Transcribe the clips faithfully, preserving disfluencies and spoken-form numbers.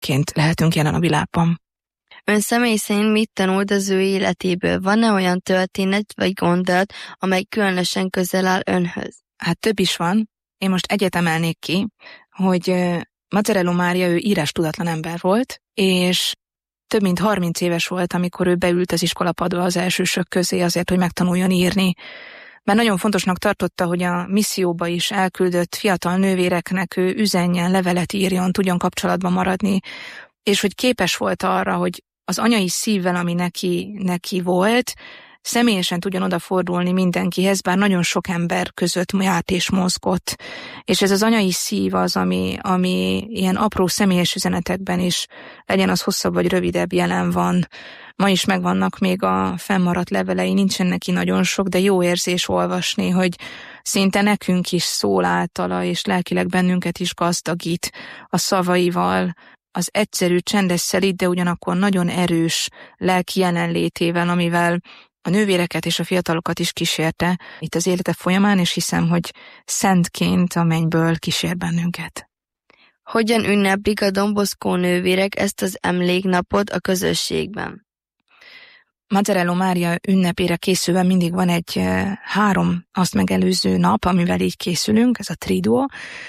ajándékként lehetünk jelen a világban. Ön személy szerint mit tanult az ő életéből? Van-e olyan történet vagy gondolat, amely különösen közel áll önhöz? Hát több is van. Én most egyet emelnék ki, hogy Mazzarello Mária, ő írás tudatlan ember volt, és több mint harminc éves volt, amikor ő beült az iskolapadba az elsősök közé azért, hogy megtanuljon írni. Mert nagyon fontosnak tartotta, hogy a misszióba is elküldött fiatal nővéreknek ő üzenjen, levelet írjon, tudjon kapcsolatban maradni, és hogy képes volt arra, hogy az anyai szívvel, ami neki, neki volt, személyesen tudjon odafordulni mindenkihez, bár nagyon sok ember között járt és mozgott. És ez az anyai szív az, ami, ami ilyen apró személyes üzenetekben is, legyen az hosszabb vagy rövidebb, jelen van. Ma is megvannak még a fennmaradt levelei, nincsen neki nagyon sok, de jó érzés olvasni, hogy szinte nekünk is szól általa, és lelkileg bennünket is gazdagít a szavaival, az egyszerű, csendes, szelíd, de ugyanakkor nagyon erős lelki jelenlétével, amivel a nővéreket és a fiatalokat is kísérte itt az élete folyamán, és hiszem, hogy szentként a mennyből kísér bennünket. Hogyan ünneplik a Don Bosco nővérek ezt az emléknapot a közösségben? Mazzarello Mária ünnepére készülve mindig van egy három azt megelőző nap, amivel így készülünk, ez a triduo,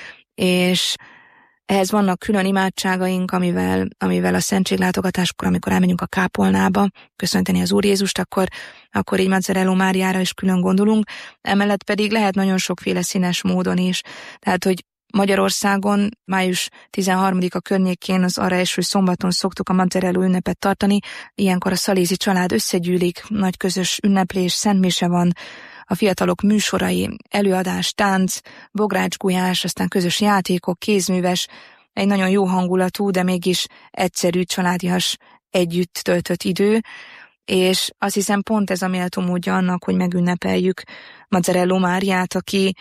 és ehhez vannak külön imádságaink, amivel, amivel a szentséglátogatáskor, amikor elmegyünk a kápolnába köszönteni az Úr Jézust, akkor, akkor így Mazzarello Máriára is külön gondolunk. Emellett pedig lehet nagyon sokféle színes módon is. Tehát, hogy Magyarországon május tizenharmadika környékén az arra eső szombaton szoktuk a Mazzarello ünnepet tartani. Ilyenkor a szalézi család összegyűlik, nagy közös ünneplés, szentmise van, a fiatalok műsorai, előadás, tánc, bográcsgulyás, aztán közös játékok, kézműves, egy nagyon jó hangulatú, de mégis egyszerű, családias, együtt töltött idő, és azt hiszem pont ez a méltó módja annak, hogy megünnepeljük Mazzarello Máriát, aki,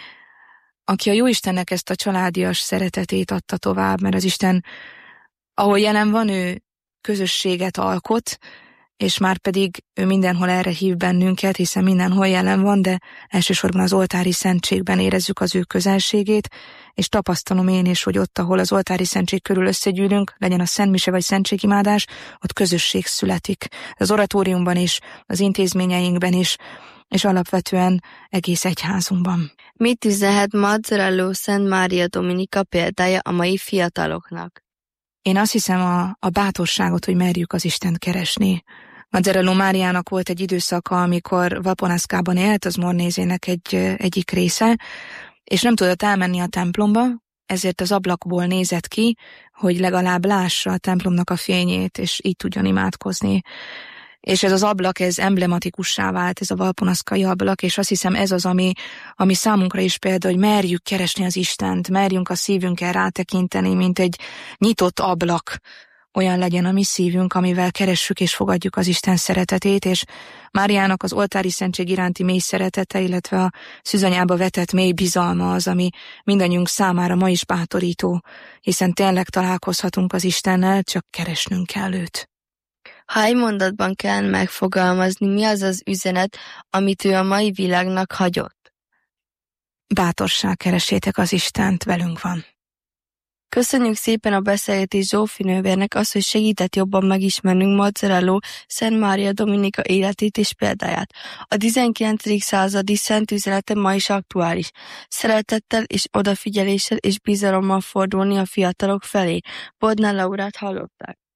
aki a Jóistennek ezt a családias szeretetét adta tovább, mert az Isten, ahol jelen van, ő közösséget alkot, és már pedig ő mindenhol erre hív bennünket, hiszen mindenhol jelen van, de elsősorban az oltári szentségben érezzük az ő közelségét, és tapasztalom én is, hogy ott, ahol az oltári szentség körül összegyűlünk, legyen a szentmise vagy szentségimádás, ott közösség születik. Az oratóriumban is, az intézményeinkben is, és alapvetően egész egyházunkban. Mit üzenhet Mazzarello Szent Mária Dominika példája a mai fiataloknak? Én azt hiszem a, a bátorságot, hogy merjük az Istent keresni. Mazzarello Máriának volt egy időszaka, amikor Vaponaszkában élt, az Mornézének egy, egyik része, és nem tudott elmenni a templomba, ezért az ablakból nézett ki, hogy legalább lássa a templomnak a fényét, és így tudjon imádkozni. És ez az ablak, ez emblematikussá vált, ez a valponaszkai ablak, és azt hiszem ez az, ami, ami számunkra is példa, hogy merjük keresni az Istent, merjünk a szívünkkel rátekinteni, mint egy nyitott ablak, olyan legyen a mi szívünk, amivel keressük és fogadjuk az Isten szeretetét, és Máriának az oltári szentség iránti mély szeretete, illetve a szűzanyába vetett mély bizalma az, ami mindannyiunk számára ma is bátorító, hiszen tényleg találkozhatunk az Istennel, csak keresnünk kell őt. Ha egy mondatban kell megfogalmazni, mi az az üzenet, amit ő a mai világnak hagyott? Bátorság, keressétek az Istent, velünk van. Köszönjük szépen a beszélgetést Zsófi nővérnek, azt, hogy segített jobban megismernünk Mazzarello Szent Mária Dominika életét és példáját. A tizenkilencedik századi szent üzenete ma is aktuális. Szeretettel és odafigyeléssel és bizalommal fordulni a fiatalok felé. Bodnár Laurát hallották.